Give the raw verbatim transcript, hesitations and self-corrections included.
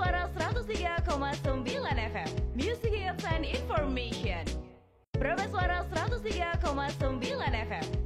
Suara seratus tiga koma sembilan F M, Music Hits and Information. Suara seratus tiga koma sembilan F M,